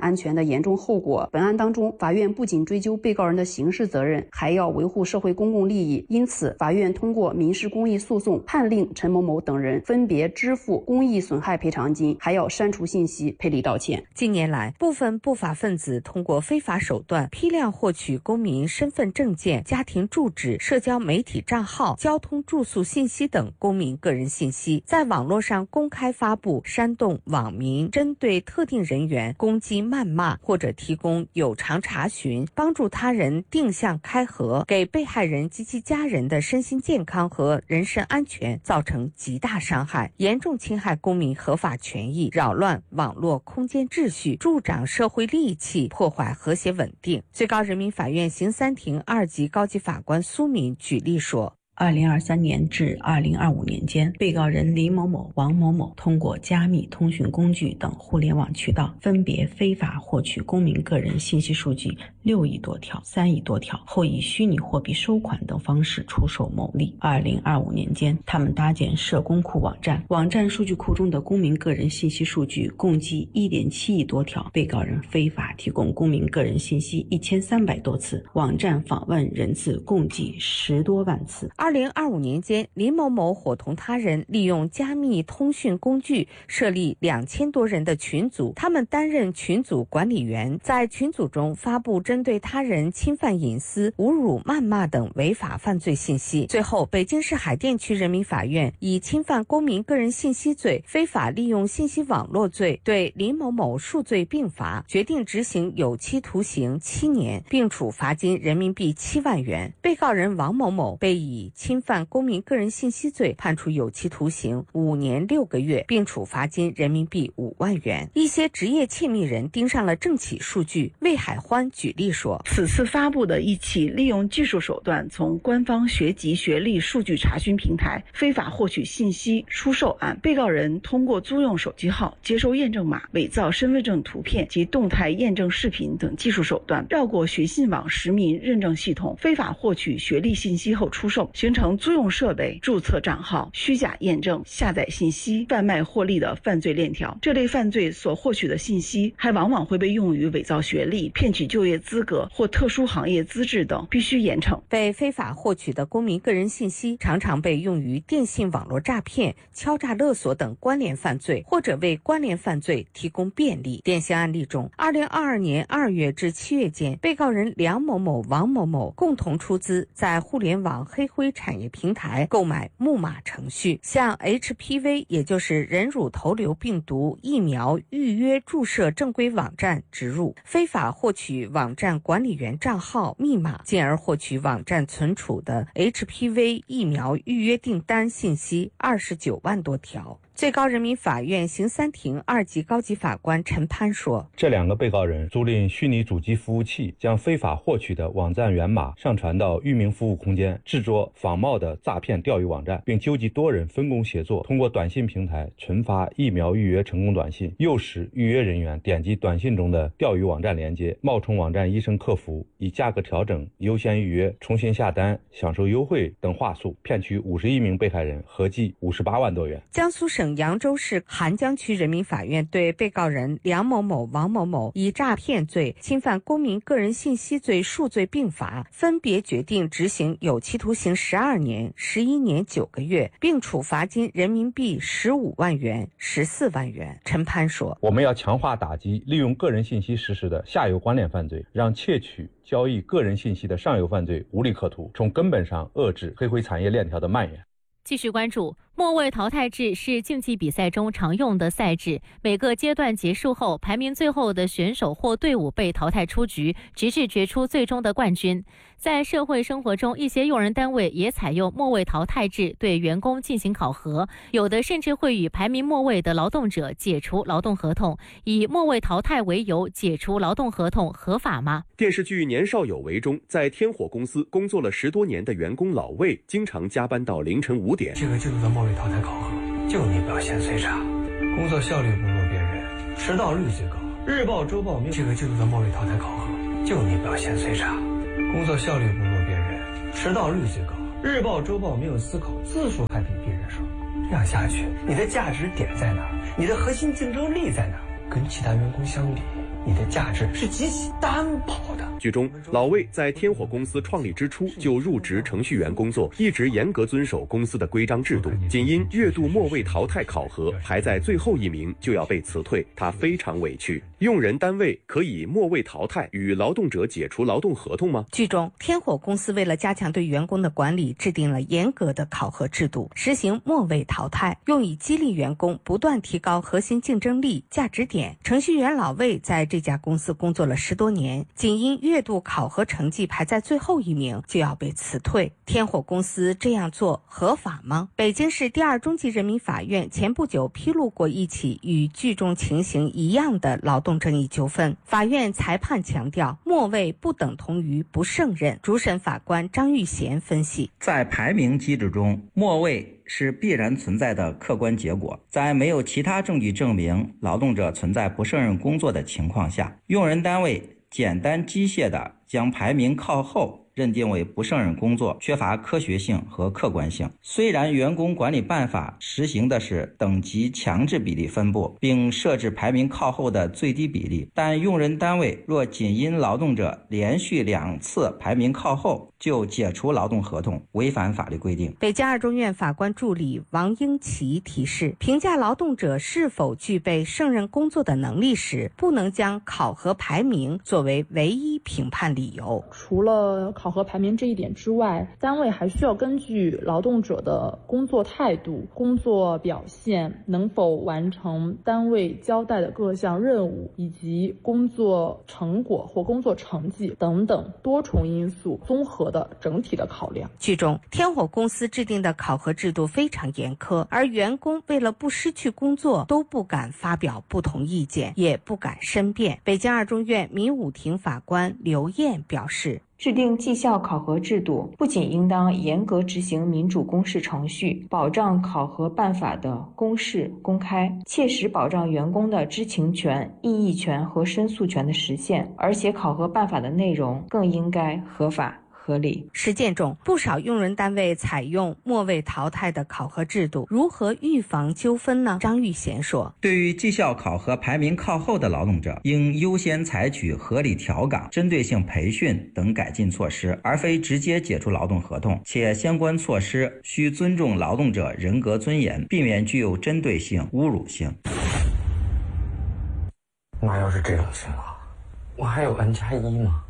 安全的严重后果。本案当中，法院不仅追究被告人的刑事责任，还要维护社会公共利益。因此，法院通过民事公益诉讼判令陈某某等人分别支付公益损害赔偿金，还要删除信息、赔礼道歉。 近年来，部分不法分子通过非法手段批量获取公民身份证件、家庭住址、社交媒体账号、交通住宿信息等公民个人信息，在网络上公开发布、煽动网民针对特定人员攻击、谩骂，或者提供有偿查询，帮助他人定向开合，给被害人及其家人的身心健康和人身安全造成极大伤害，严重侵害公民合法权益，扰乱网络空间秩序，助长社会戾气，破坏和谐稳定。最高人民法院刑三庭2级高级法官苏敏举例说 2023年至2025年间，被告人李某某、王某某通过加密通讯工具等互联网渠道，分别非法获取公民个人信息数据6亿多条、3亿多条，后以虚拟货币收款等方式出售牟利。2025年间，他们搭建社工库网站，网站数据库中的公民个人信息数据共计1.7亿多条，被告人非法提供公民个人信息1300多次，网站访问人次共计10多万次。 2025年间，林某某伙同他人利用加密通讯工具设立2000多人的群组，他们担任群组管理员，在群组中发布针对他人侵犯隐私、侮辱、谩骂等违法犯罪信息。最后，北京市海淀区人民法院以侵犯公民个人信息罪、非法利用信息网络罪对林某某数罪并罚，决定执行有期徒刑7年，并处罚金人民币7万元。被告人王某某被以侵犯公民个人信息罪判处有期徒刑5年6个月，并处罚金人民币5万元。一些职业窃密人盯上了政企数据。魏海欢举例说， 此次发布的一起利用技术手段从官方学籍学历数据查询平台非法获取信息出售案，被告人通过租用手机号、接收验证码、伪造身份证图片及动态验证视频等技术手段，绕过学信网实名认证系统，非法获取学历信息后出售，形成租用设备、注册账号、虚假验证、下载信息、贩卖获利的犯罪链条。这类犯罪所获取的信息还往往会被用于伪造学历、骗取就业资格或特殊行业资质等，必须严惩。 被非法获取的公民个人信息常常被用于电信网络诈骗、敲诈勒索等关联犯罪，或者为关联犯罪提供便利。典型案例中，2022年2月至7月间，被告人梁某某、王某某共同出资在互联网黑灰产业平台购买木马程序，向 HPV 也就是人乳头瘤病毒疫苗预约注射正规网站植入，非法获取网站管理员账号密码，进而获取网站存储的 HPV 疫苗预约订单信息29万多条。最高人民法院刑三庭2级高级法官陈潘说， 这两个被告人租赁虚拟主机服务器，将非法获取的网站源码上传到域名服务空间，制作仿冒的诈骗钓鱼网站，并纠集多人分工协作，通过短信平台存发疫苗预约成功短信，诱使预约人员点击短信中的钓鱼网站链接，冒充网站医生客服，以价格调整、优先预约、重新下单、享受优惠等话术，骗取51名被害人合计58万多元。 江苏省扬州市邗江区人民法院对被告人梁某某、王某某以诈骗罪、侵犯公民个人信息罪数罪并罚，分别决定执行有期徒刑12年、11年9个月，并处罚金人民币15万元、14万元。陈潘说， 我们要强化打击利用个人信息实施的下游关联犯罪，让窃取、交易个人信息的上游犯罪无利可图，从根本上遏制黑灰产业链条的蔓延。 继续关注末位淘汰制是竞技比赛中常用的赛制，每个阶段结束后，排名最后的选手或队伍被淘汰出局，直至决出最终的冠军。在社会生活中，一些用人单位也采用末位淘汰制对员工进行考核，有的甚至会与排名末位的劳动者解除劳动合同，以末位淘汰为由解除劳动合同合法吗？ 电视剧《年少有为》中，在天火公司工作了10多年的员工老魏，经常加班到凌晨5点。 这个季度的末位淘汰考核，就你表现最差，工作效率不如别人，迟到率最高。日报周报没有这个季度的末位淘汰考核，就你表现最差，工作效率不如别人，迟到率最高。日报周报没有思考，字数还比别人少。这样下去，你的价值点在哪儿？你的核心竞争力在哪儿？跟其他员工相比， 你的价值是极其单薄的。 剧中，老魏在天火公司创立之初就入职程序员工作，一直严格遵守公司的规章制度，仅因月度末位淘汰考核排在最后一名就要被辞退，他非常委屈。用人单位可以末位淘汰与劳动者解除劳动合同吗？ 剧中，天火公司为了加强对员工的管理，制定了严格的考核制度，实行末位淘汰，用以激励员工不断提高核心竞争力、价值点。程序员老魏在这家公司工作了10多年，仅因月度考核成绩排在最后一名就要被辞退。天火公司这样做合法吗？北京市第2中级人民法院前不久披露过一起与剧中情形一样的劳动争议纠纷。法院裁判强调，末位不等同于不胜任。主审法官张玉贤分析， 在排名机制中，末位是必然存在的客观结果，在没有其他证据证明劳动者存在不胜任工作的情况下，用人单位简单机械地将排名靠后认定为不胜任工作，缺乏科学性和客观性。虽然员工管理办法实行的是等级强制比例分布，并设置排名靠后的最低比例，但用人单位若仅因劳动者连续2次排名靠后就解除劳动合同，违反法律规定。 北京2中院法官助理王英奇提示，评价劳动者是否具备胜任工作的能力时，不能将考核排名作为唯一评判理由。 除了考核排名这一点之外，单位还需要根据劳动者的工作态度、工作表现、能否完成单位交代的各项任务，以及工作成果或工作成绩等等多重因素综合的整体的考量。 剧中，天火公司制定的考核制度非常严苛，而员工为了不失去工作，都不敢发表不同意见，也不敢申辩。北京2中院民武庭法官刘燕表示， 制定绩效考核制度，不仅应当严格执行民主公示程序，保障考核办法的公示公开，切实保障员工的知情权、异议权和申诉权的实现，而且考核办法的内容更应该合法合理。 实践中，不少用人单位采用末位淘汰的考核制度，如何预防纠纷呢？张玉贤说， 对于绩效考核排名靠后的劳动者，应优先采取合理调岗、针对性培训等改进措施，而非直接解除劳动合同，且相关措施需尊重劳动者人格尊严，避免具有针对性、侮辱性。 那要是这种情况，我还有 N+1 吗？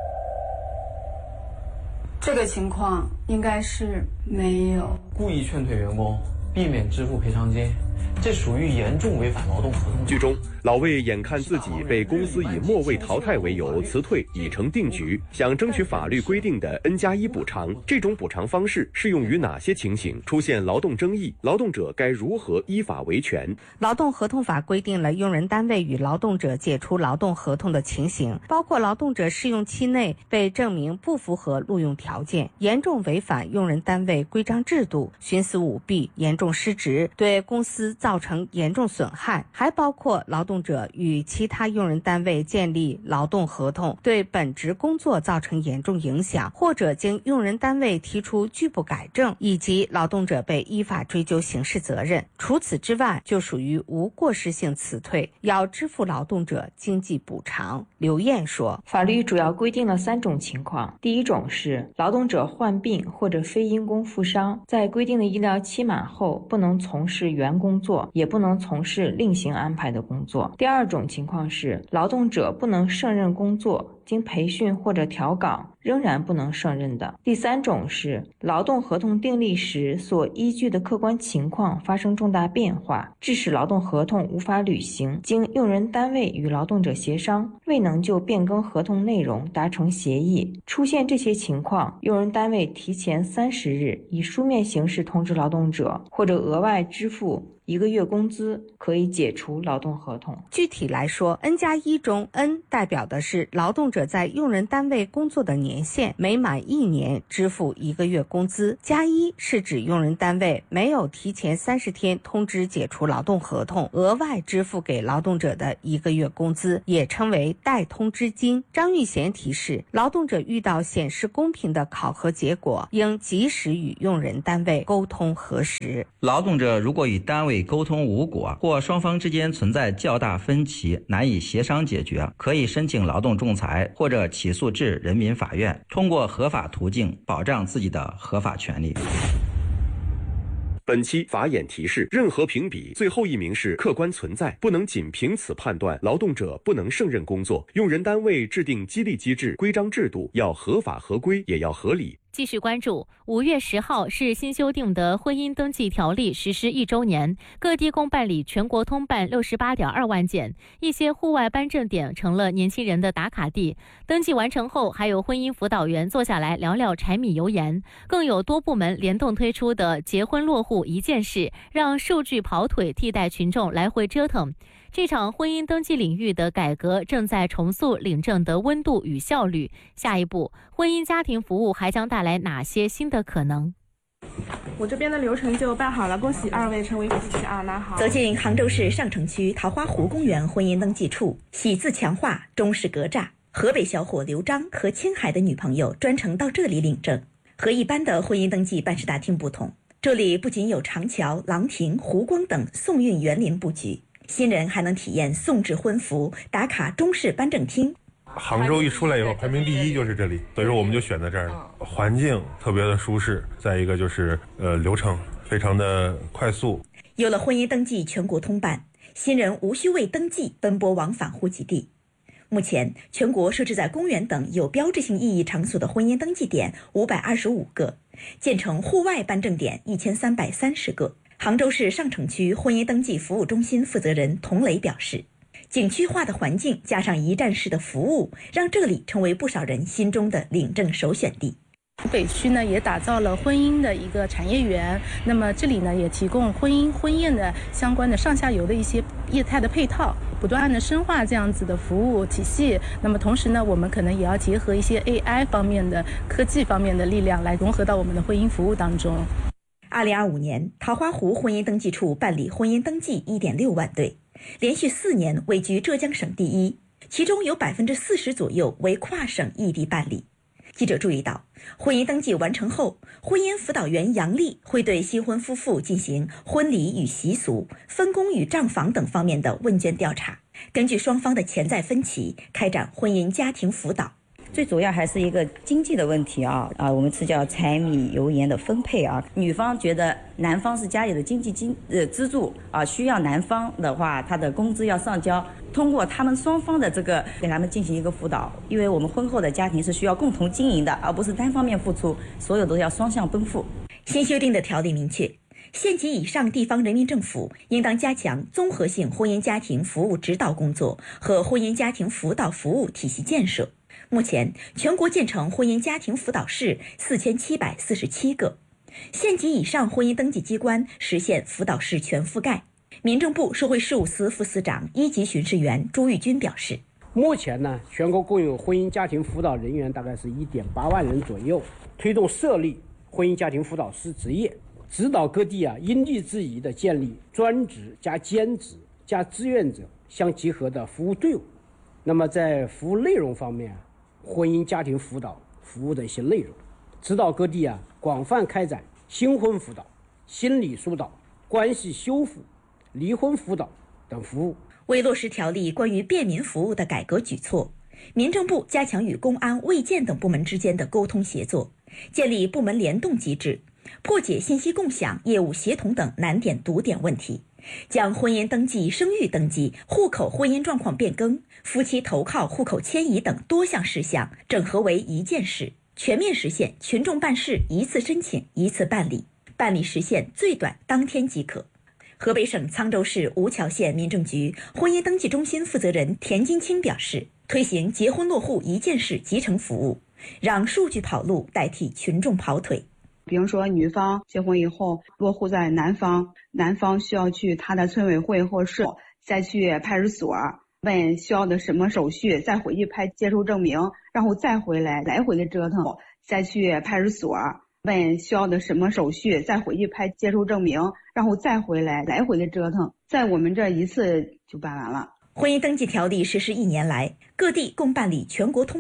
这个情况应该是没有。 故意劝退员工，避免支付赔偿金，这属于严重违反劳动合同。 剧中，老魏眼看自己被公司以末位淘汰为由辞退已成定局，想争取法律规定的 N+1 补偿。这种补偿方式适用于哪些情形？出现劳动争议，劳动者该如何依法维权？ 劳动合同法规定了用人单位与劳动者解除劳动合同的情形，包括劳动者试用期内被证明不符合录用条件，严重违反用人单位规章制度，徇私舞弊，严重失职，对公司造成严重损害，还包括劳动者与其他用人单位建立劳动合同，对本职工作造成严重影响，或者经用人单位提出拒不改正，以及劳动者被依法追究刑事责任。除此之外，就属于无过失性辞退，要支付劳动者经济补偿。刘燕说， 法律主要规定了3种情况。第一种是劳动者患病或者非因公负伤，在规定的医疗期满后，不能从事原工作，也不能从事另行安排的工作。第二种情况是劳动者不能胜任工作，经培训或者调岗仍然不能胜任的。第三种是劳动合同订立时所依据的客观情况发生重大变化，致使劳动合同无法履行，经用人单位与劳动者协商，未能就变更合同内容达成协议。出现这些情况，用人单位提前30日以书面形式通知劳动者，或者额外支付1个月工资，可以解除劳动合同。 具体来说， N+1 中 N 代表的是劳动者在用人单位工作的年限，每满1年支付1个月工资。+1是指用人单位没有提前30天通知解除劳动合同，额外支付给劳动者的1个月工资，也称为代通知金。张玉贤提示，劳动者遇到显示公平的考核结果，应及时与用人单位沟通核实。 劳动者如果与单位委沟通无果，或双方之间存在较大分歧，难以协商解决，可以申请劳动仲裁或者起诉至人民法院，通过合法途径保障自己的合法权利。 本期法眼提示：任何评比最后一名是客观存在，不能仅凭此判断劳动者不能胜任工作。用人单位制定激励机制、规章制度要合法合规，也要合理。 继续关注，5月10号是新修订的婚姻登记条例实施1周年，各地共办理全国通办68.2万件，一些户外颁证点成了年轻人的打卡地。登记完成后，还有婚姻辅导员坐下来聊聊柴米油盐，更有多部门联动推出的结婚落户一件事，让数据跑腿替代群众来回折腾。这场婚姻登记领域的改革正在重塑领证的温度与效率。下一步，婚姻家庭服务还将带来哪些新的可能？ 我这边的流程就办好了，恭喜2位成为夫妻啊！那好。 走进杭州市上城区桃花湖公园婚姻登记处，喜字强化，中式格栅。河北小伙刘章和青海的女朋友专程到这里领证。和一般的婚姻登记办事大厅不同，这里不仅有长桥、廊亭、湖光等宋韵园林布局，新人还能体验宋制婚服，打卡中式颁证厅。 杭州一出来以后，排名第1就是这里，所以说我们就选在这儿了。环境特别的舒适，再一个就是流程非常的快速。 有了婚姻登记全国通办，新人无需为登记奔波往返户籍地。目前，全国设置在公园等有标志性意义场所的婚姻登记点525个，建成户外颁证点1330个。杭州市上城区婚姻登记服务中心负责人童磊表示，景区化的环境加上一站式的服务，让这里成为不少人心中的领证首选地。 北区呢也打造了婚姻的一个产业园，那么这里呢也提供婚宴的相关的上下游的一些业态的配套，不断的深化这样子的服务体系。那么同时呢，我们可能也要结合一些 AI 方面的科技方面的力量来融合到我们的婚姻服务当中。 2025年，桃花湖婚姻登记处办理婚姻登记 1.6 万对，连续4年位居浙江省第1，其中有40%左右为跨省异地办理。记者注意到，婚姻登记完成后，婚姻辅导员杨丽会对新婚夫妇进行婚礼与习俗、分工与账房等方面的问卷调查，根据双方的潜在分歧，开展婚姻家庭辅导。 最主要还是一个经济的问题我们是叫柴米油盐的分配女方觉得男方是家里的经济支柱需要男方的话他的工资要上交，通过他们双方的这个给他们进行一个辅导，因为我们婚后的家庭是需要共同经营的，而不是单方面付出，所有都要双向奔赴。 新修订的条例明确，县级以上地方人民政府应当加强综合性婚姻家庭服务指导工作和婚姻家庭辅导服务体系建设。目前，全国建成婚姻家庭辅导室4747个，县级以上婚姻登记机关实现辅导室全覆盖。民政部社会事务司副司长、1级巡视员朱玉军表示， 目前呢，全国共有婚姻家庭辅导人员大概是1.8万人左右，推动设立婚姻家庭辅导师职业，指导各地因地制宜的建立专职加兼职加志愿者相结合的服务队伍。那么在服务内容方面，婚姻家庭辅导服务的一些内容，指导各地广泛开展新婚辅导、心理疏导、关系修复、离婚辅导等服务。 为落实条例关于便民服务的改革举措，民政部加强与公安、卫健等部门之间的沟通协作，建立部门联动机制，破解信息共享、业务协同等难点堵点问题，将婚姻登记、生育登记、户口婚姻状况变更、夫妻投靠、户口迁移等多项事项整合为一件事，全面实现群众办事一次申请一次办理，办理时限最短当天即可。河北省沧州市吴桥县民政局婚姻登记中心负责人田金清表示，推行结婚落户一件事集成服务，让数据跑路代替群众跑腿。 比如说女方结婚以后落户在南方，男方需要去他的村委会或市，再去派出所问需要的什么手续，再回去拍接收证明，然后再回来，来回的折腾，再去派出所问需要的什么手续，再回去拍接收证明，然后再回来，来回的折腾，在我们这一次就办完了。 婚姻登记条例实施1年来，各地共办理全国通